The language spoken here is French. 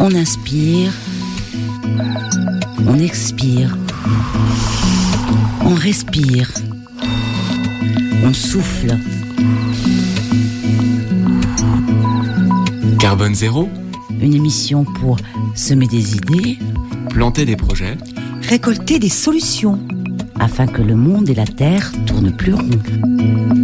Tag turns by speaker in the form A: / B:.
A: On inspire, on expire, on respire, on souffle.
B: Carbone Zéro,
A: une émission pour semer des idées,
B: planter des projets,
C: récolter des solutions,
A: afin que le monde et la terre tournent plus rond.